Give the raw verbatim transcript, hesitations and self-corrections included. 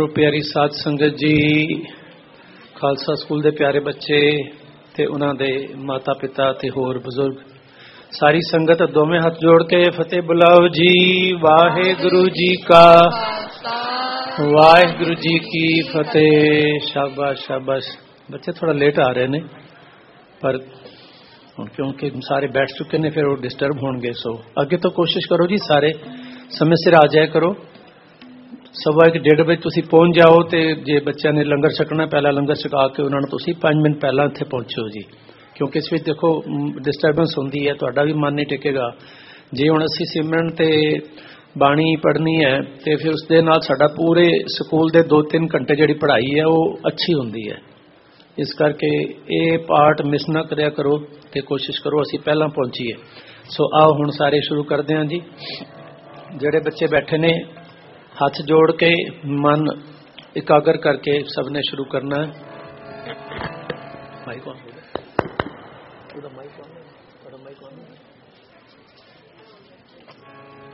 प्यारी साध संगत जी, खालसा स्कूल के प्यारे बच्चे ते उन्हां दे माता पिता ते होर बजुर्ग, सारी संगत दोवें हाथ जोड़ के फतेह बुलाओ जी। वाहेगुरु जी का वाहेगुरु जी की फतेह। शाबाश शाबाश। बच्चे थोड़ा लेट आ रहे ने, पर क्योंकि सारे बैठ चुके ने फिर वो डिस्टर्ब होंगे। सो अगे तो कोशिश करो जी, सारे समय सिर आ जाया करो। सवा एक डेढ़ बजे तुसीं पहुंच जाओ, तो जे बच्चों ने लंगर छकना पहला लंगर छका के उन्होंने तुसीं पाँच मिनट पहला इत्थे पहुंचो जी, क्योंकि इस विच देखो डिस्टर्बेंस होंदी है, तुहाडा भी मन नहीं टिकेगा। जे हुण असीं सिमरन ते बाणी पढ़नी है तो फिर उस दे नाल साडा पूरे स्कूल दे दो तीन घंटे जिहड़ी पढ़ाई है वो अच्छी होंदी है। इस करके ये पार्ट मिस ना करिया करो तो कोशिश करो असीं पहला पहुंचीए। सो आओ हुण सारे शुरू करदे हां जी। जिहड़े बच्चे बैठे ने हाथ जोड़ के मन एकाग्र करके सबने शुरू करना है। Mic on, mic on, mic on.